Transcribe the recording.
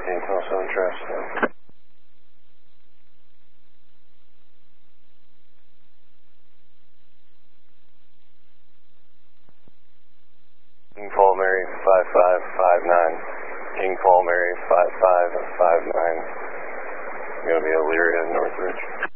17, also interested. King Fall Mary 5559. King Fall Mary 5559. Going to be Elyria, Northridge.